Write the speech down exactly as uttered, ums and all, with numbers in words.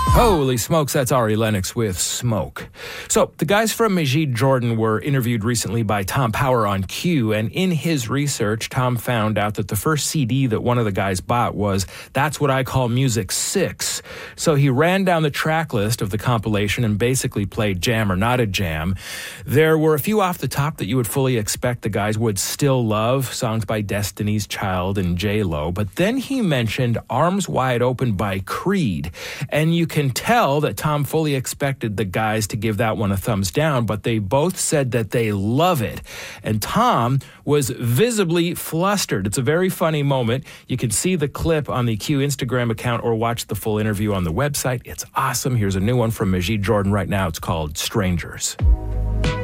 Holy smokes, that's Ari Lennox with Smoke. So, the guys from Majid Jordan were interviewed recently by Tom Power on Q, and in his research, Tom found out that the first C D that one of the guys bought was That's What I Call Music six. So he ran down the track list of the compilation and basically played Jam or Not a Jam. There were a few off the top that you would fully expect the guys would still love, songs by Destiny's Child and J-Lo, but then he mentioned Arms Wide Open by Creed, and you can tell that Tom fully expected the guys to give that one a thumbs down, but they both said that they love it. And Tom was visibly flustered. It's a very funny moment. You can see the clip on the Q Instagram account or watch the full interview on the website. It's awesome. Here's a new one from Majid Jordan right now. It's called Strangers.